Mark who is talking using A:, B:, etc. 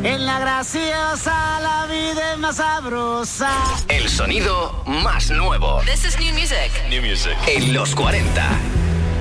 A: En la graciosa la vida es más sabrosa.
B: El sonido más nuevo.
C: This is new music.
B: En los 40.